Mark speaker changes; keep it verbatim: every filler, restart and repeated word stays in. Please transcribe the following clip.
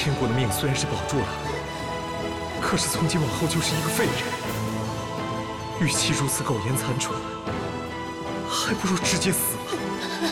Speaker 1: 千古的命虽然是保住了，可是从今往后就是一个废人。与其如此苟延残喘，还不如直接死了。